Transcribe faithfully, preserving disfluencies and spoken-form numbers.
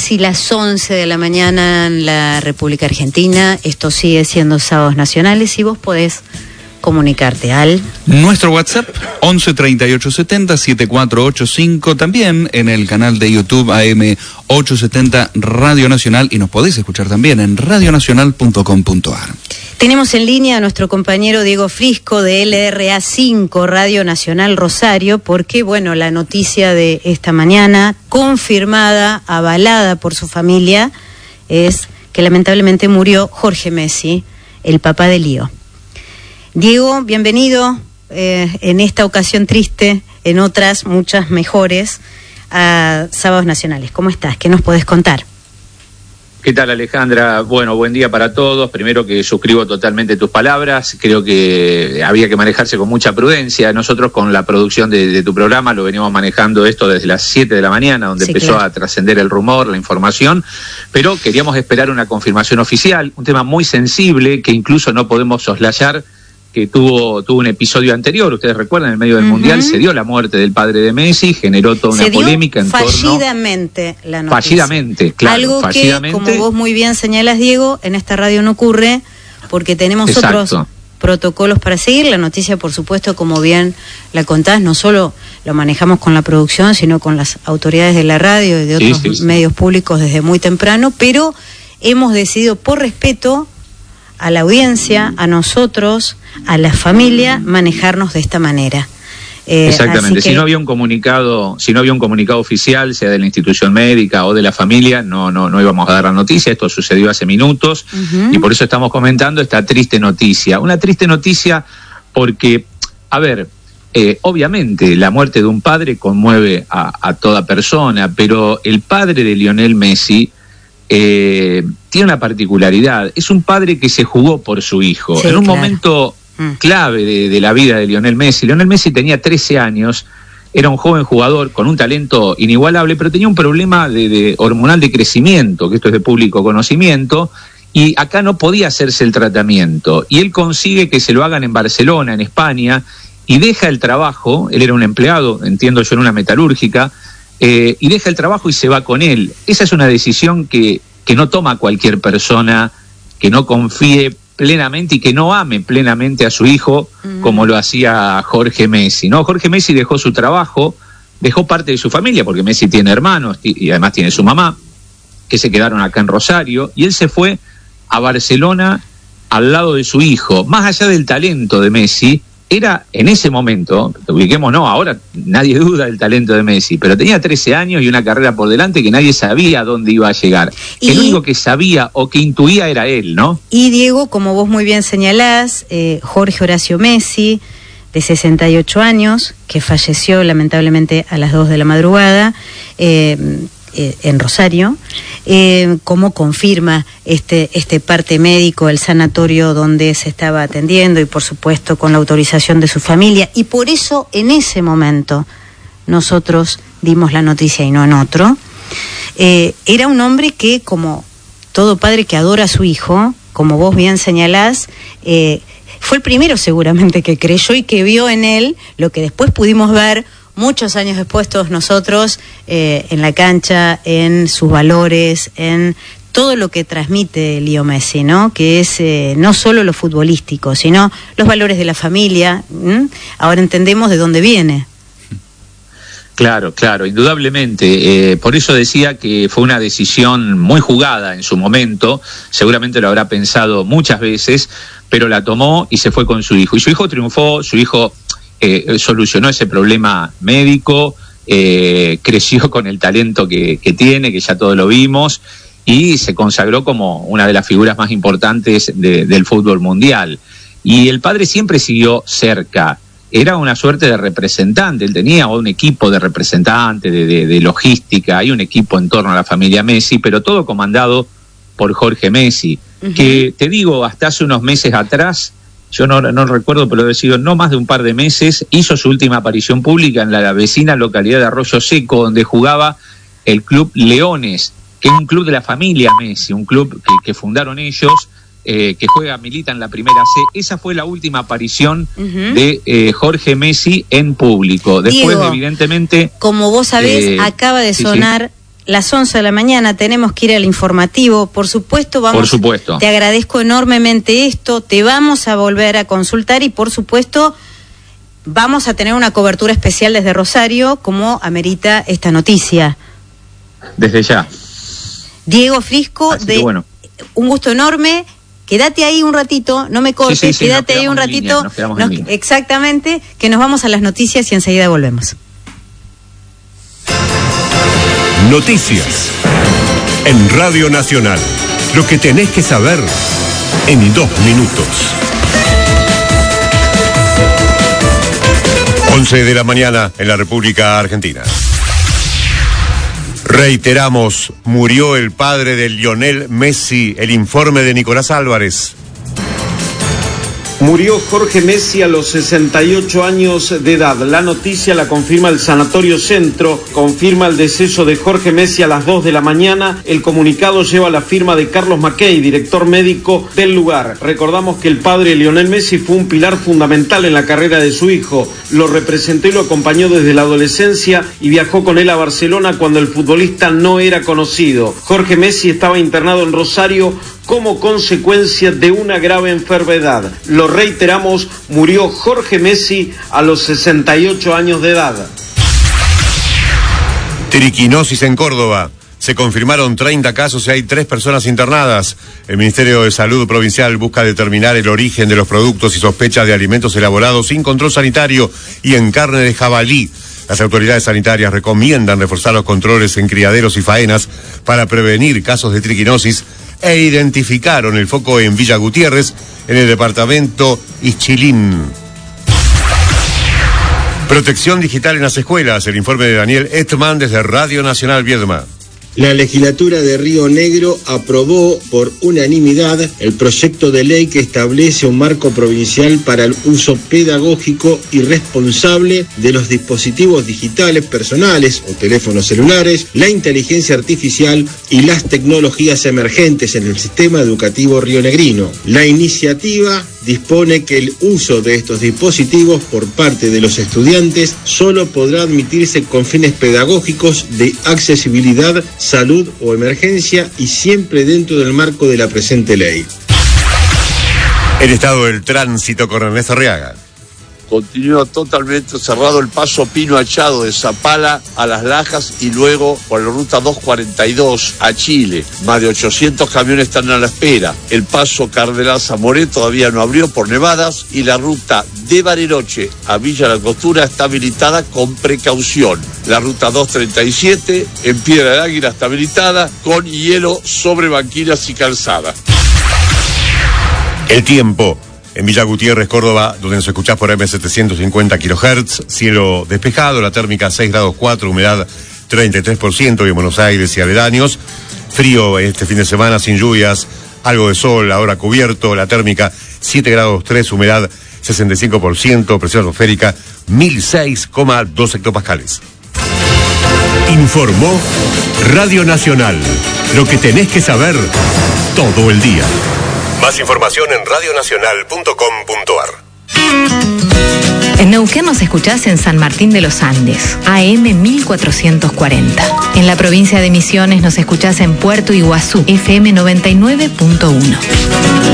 casi las once de la mañana en la República Argentina. Esto sigue siendo Sábados Nacionales y vos podés comunicarte al... Nuestro WhatsApp, once treinta y ocho setenta setenta y cuatro ochenta y cinco, también en el canal de YouTube A M ochocientos setenta Radio Nacional, y nos podéis escuchar también en radio nacional punto com punto a r. Tenemos en línea a nuestro compañero Diego Frisco de L R A cinco, Radio Nacional Rosario, porque, bueno, la noticia de esta mañana, confirmada, avalada por su familia, es que lamentablemente murió Jorge Messi, el papá de Lío. Diego, bienvenido eh, en esta ocasión triste, en otras muchas mejores, a Sábados Nacionales. ¿Cómo estás? ¿Qué nos podés contar? ¿Qué tal, Alejandra? Bueno, buen día para todos. Primero, que suscribo totalmente tus palabras. Creo que había que manejarse con mucha prudencia. Nosotros, con la producción de, de tu programa, lo venimos manejando esto desde las siete de la mañana, donde sí, empezó claro. a trascender el rumor, la información, pero queríamos esperar una confirmación oficial, un tema muy sensible que incluso no podemos soslayar, que tuvo tuvo un episodio anterior. Ustedes recuerdan, en el medio del uh-huh. Mundial se dio la muerte del padre de Messi, generó toda una se polémica en torno... fallidamente la noticia. Fallidamente, claro. Algo fallidamente. que, como vos muy bien señalas, Diego, en esta radio no ocurre, porque tenemos Exacto. otros protocolos para seguir. La noticia, por supuesto, como bien la contás, no solo lo manejamos con la producción, sino con las autoridades de la radio y de otros sí, sí, sí. medios públicos desde muy temprano, pero hemos decidido, por respeto a la audiencia, a nosotros, a la familia, manejarnos de esta manera. Eh, Exactamente. Que... Si no había un comunicado, si no había un comunicado oficial, sea de la institución médica o de la familia, no, no, no íbamos a dar la noticia. Esto sucedió hace minutos uh-huh. y por eso estamos comentando esta triste noticia. Una triste noticia porque, a ver, eh, obviamente la muerte de un padre conmueve a, a toda persona, pero el padre de Lionel Messi Eh, tiene una particularidad. Es un padre que se jugó por su hijo sí, en un claro. momento mm. clave de, de la vida de Lionel Messi. Lionel Messi tenía trece años, era un joven jugador con un talento inigualable, pero tenía un problema de, de hormonal de crecimiento, que esto es de público conocimiento, y acá no podía hacerse el tratamiento, y él consigue que se lo hagan en Barcelona, en España, y deja el trabajo. Él era un empleado, entiendo yo, en una metalúrgica, Eh, y deja el trabajo y se va con él. Esa es una decisión que, que no toma cualquier persona que no confíe plenamente y que no ame plenamente a su hijo uh-huh. como lo hacía Jorge Messi, ¿no? Jorge Messi dejó su trabajo, dejó parte de su familia, porque Messi tiene hermanos y además tiene su mamá, que se quedaron acá en Rosario, y él se fue a Barcelona al lado de su hijo. Más allá del talento de Messi, era en ese momento, ubiquemos, no, ahora nadie duda del talento de Messi, pero tenía trece años y una carrera por delante que nadie sabía dónde iba a llegar. Y, el único que sabía o que intuía era él, ¿no? Y Diego, como vos muy bien señalás, eh, Jorge Horacio Messi, de sesenta y ocho años, que falleció lamentablemente a las dos de la madrugada, eh, eh, en Rosario, eh, como confirma este, este parte médico, el sanatorio donde se estaba atendiendo, y por supuesto con la autorización de su familia, y por eso en ese momento nosotros dimos la noticia y no en otro. Eh, era un hombre que, como todo padre que adora a su hijo, como vos bien señalás, eh, fue el primero seguramente que creyó y que vio en él lo que después pudimos ver muchos años después todos nosotros, eh, en la cancha, en sus valores, en todo lo que transmite Leo Messi, ¿no? Que es eh, no solo lo futbolístico, sino los valores de la familia. ¿Mm? Ahora entendemos de dónde viene. Claro, claro, indudablemente. Eh, por eso decía que fue una decisión muy jugada en su momento. Seguramente lo habrá pensado muchas veces, pero la tomó y se fue con su hijo. Y su hijo triunfó, su hijo eh, solucionó ese problema médico, eh, creció con el talento que, que tiene, que ya todos lo vimos, y se consagró como una de las figuras más importantes de, del fútbol mundial. Y el padre siempre siguió cerca. Era una suerte de representante, él tenía un equipo de representantes, de, de, de logística, hay un equipo en torno a la familia Messi, pero todo comandado por Jorge Messi, uh-huh. que te digo, hasta hace unos meses atrás, yo no, no recuerdo, pero he sido no más de un par de meses, hizo su última aparición pública en la, la vecina localidad de Arroyo Seco, donde jugaba el club Leones, que es un club de la familia Messi, un club que, que fundaron ellos, Eh, que juega, milita en la primera C. Esa fue la última aparición uh-huh. de eh, Jorge Messi en público. Después, Diego, evidentemente... como vos sabés, eh, acaba de sonar sí, sí. las once de la mañana, tenemos que ir al informativo. Por supuesto, vamos. Por supuesto. Te agradezco enormemente esto. Te vamos a volver a consultar y, por supuesto, vamos a tener una cobertura especial desde Rosario, como amerita esta noticia. Desde ya. Diego Frisco, Así de que bueno. Un gusto enorme. Quédate ahí un ratito, no me cortes, sí, sí, sí, quédate ahí un ratito. Línea, nos nos, exactamente, que nos vamos a las noticias y enseguida volvemos. Noticias en Radio Nacional. Lo que tenés que saber en dos minutos. once de la mañana en la República Argentina. Reiteramos, murió el padre de Lionel Messi. El informe de Nicolás Álvarez. Murió Jorge Messi a los sesenta y ocho años de edad. La noticia la confirma el Sanatorio Centro, confirma el deceso de Jorge Messi a las dos de la mañana. El comunicado lleva la firma de Carlos Mackey, director médico del lugar. Recordamos que el padre Lionel Messi fue un pilar fundamental en la carrera de su hijo. Lo representó y lo acompañó desde la adolescencia y viajó con él a Barcelona cuando el futbolista no era conocido. Jorge Messi estaba internado en Rosario como consecuencia de una grave enfermedad. Lo reiteramos, murió Jorge Messi a los sesenta y ocho años de edad. Triquinosis en Córdoba. Se confirmaron treinta casos y hay tres personas internadas. El Ministerio de Salud Provincial busca determinar el origen de los productos y sospechas de alimentos elaborados sin control sanitario y en carne de jabalí. Las autoridades sanitarias recomiendan reforzar los controles en criaderos y faenas para prevenir casos de triquinosis e identificaron el foco en Villa Gutiérrez, en el departamento Ixchilín. Protección digital en las escuelas, el informe de Daniel Etman desde Radio Nacional Viedma. La legislatura de Río Negro aprobó por unanimidad el proyecto de ley que establece un marco provincial para el uso pedagógico y responsable de los dispositivos digitales personales o teléfonos celulares, la inteligencia artificial y las tecnologías emergentes en el sistema educativo rionegrino. La iniciativa dispone que el uso de estos dispositivos por parte de los estudiantes solo podrá admitirse con fines pedagógicos de accesibilidad, salud o emergencia y siempre dentro del marco de la presente ley. El estado del tránsito con Ernesto Arriaga. Continúa totalmente cerrado el paso Pino Achado de Zapala a Las Lajas y luego por la ruta doscientos cuarenta y dos a Chile. Más de ochocientos camiones están a la espera. El paso Cardenal Zamoré todavía no abrió por nevadas y la ruta de Bariloche a Villa La Costura está habilitada con precaución. La ruta doscientos treinta y siete en Piedra del Águila está habilitada con hielo sobre banquinas y calzada. El tiempo. En Villa Gutiérrez, Córdoba, donde nos escuchás por eme setecientos cincuenta kilohertz, cielo despejado, la térmica seis grados cuatro, humedad treinta y tres por ciento, y en Buenos Aires y aledaños, frío este fin de semana sin lluvias, algo de sol, ahora cubierto, la térmica siete grados tres, humedad sesenta y cinco por ciento, presión atmosférica mil seis coma dos hectopascales. Informó Radio Nacional, lo que tenés que saber todo el día. Más información en radio nacional punto com punto ar. En Neuquén nos escuchás en San Martín de los Andes, A M mil cuatrocientos cuarenta. En la provincia de Misiones nos escuchás en Puerto Iguazú, F M noventa y nueve punto uno.